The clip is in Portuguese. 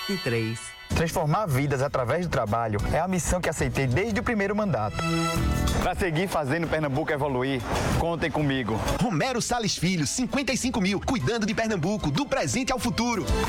23. Transformar vidas através do trabalho é a missão que aceitei desde o primeiro mandato. Para seguir fazendo Pernambuco evoluir, contem comigo. Romero Salles Filho, 55 mil, cuidando de Pernambuco, do presente ao futuro.